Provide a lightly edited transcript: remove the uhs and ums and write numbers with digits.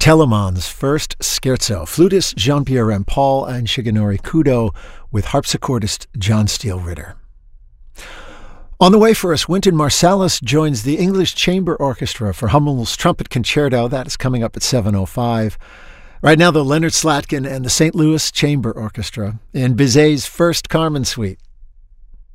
Telemann's first scherzo, flutist Jean-Pierre Rampal and Shigenori Kudo with harpsichordist John Steele Ritter. On the way for us, Wynton Marsalis joins the English Chamber Orchestra for Hummel's Trumpet Concerto. That is coming up at 7:05. Right now, the Leonard Slatkin and the St. Louis Chamber Orchestra in Bizet's first Carmen Suite.